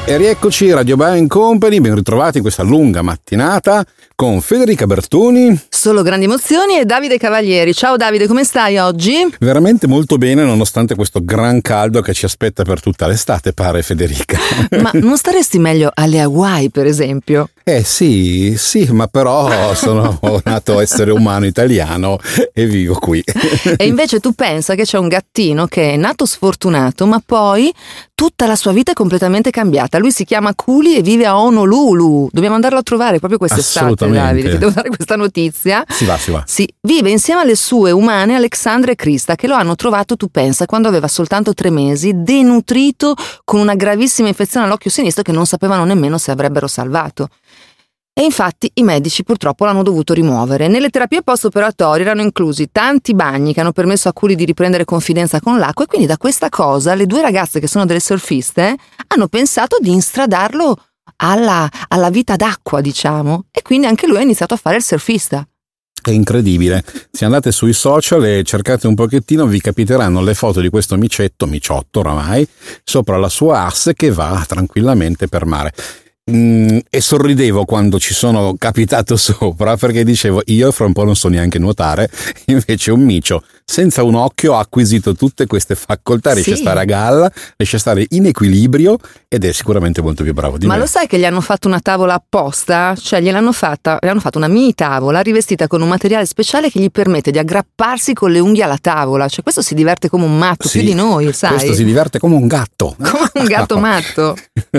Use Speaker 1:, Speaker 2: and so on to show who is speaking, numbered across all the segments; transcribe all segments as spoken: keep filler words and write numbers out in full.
Speaker 1: E rieccoci, Radio Bio Company, ben ritrovati in questa lunga mattinata con Federica Bertoni.
Speaker 2: Solo grandi emozioni e Davide Cavalieri. Ciao Davide, come stai oggi?
Speaker 1: Veramente molto bene, nonostante questo gran caldo che ci aspetta per tutta l'estate, pare, Federica.
Speaker 2: Ma non staresti meglio alle Hawaii, per esempio?
Speaker 1: Eh sì, sì, ma però sono nato essere umano italiano e vivo qui.
Speaker 2: E invece tu pensa che c'è un gattino che è nato sfortunato, ma poi tutta la sua vita è completamente cambiata. Lui si chiama Culi e vive a Honolulu. Dobbiamo andarlo a trovare proprio quest'estate, Davide. Ti devo dare questa notizia.
Speaker 1: Si va, si va.
Speaker 2: Sì, vive insieme alle sue umane Alexandra e Krista, che lo hanno trovato, tu pensa, quando aveva soltanto tre mesi, denutrito con una gravissima infezione all'occhio sinistro che non sapevano nemmeno se avrebbero salvato. E infatti i medici purtroppo l'hanno dovuto rimuovere. Nelle terapie post-operatorie erano inclusi tanti bagni che hanno permesso a Culi di riprendere confidenza con l'acqua, e quindi da questa cosa le due ragazze che sono delle surfiste hanno pensato di instradarlo alla, alla vita d'acqua, diciamo, e quindi anche lui ha iniziato a fare il surfista.
Speaker 1: È incredibile. Se andate sui social e cercate un pochettino vi capiteranno le foto di questo micetto, miciotto oramai, sopra la sua asse che va tranquillamente per mare. Mm, e sorridevo quando ci sono capitato sopra, perché dicevo io fra un po' non so neanche nuotare, invece un micio senza un occhio ha acquisito tutte queste facoltà, riesce
Speaker 2: Sì.
Speaker 1: a stare a galla, riesce a stare in equilibrio ed è sicuramente molto più bravo di
Speaker 2: Ma
Speaker 1: me.
Speaker 2: lo sai che gli hanno fatto una tavola apposta? Cioè gliel'hanno fatta, gli hanno fatto una mini tavola rivestita con un materiale speciale che gli permette di aggrapparsi con le unghie alla tavola. Cioè questo si diverte come un matto,
Speaker 1: Sì,
Speaker 2: più di noi, sai?
Speaker 1: questo si diverte come un gatto.
Speaker 2: Come un gatto matto.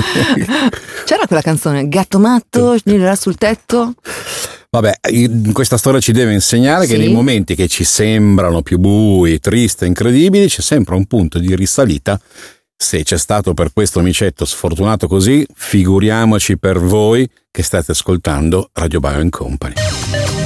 Speaker 2: C'era quella canzone, gatto matto, girerà sul tetto?
Speaker 1: Vabbè, questa storia ci deve insegnare
Speaker 2: Sì.
Speaker 1: che nei momenti che ci sembrano più bui, tristi, incredibili, c'è sempre un punto di risalita. Se c'è stato per questo micetto sfortunato così, figuriamoci per voi che state ascoltando Radio Bio Company.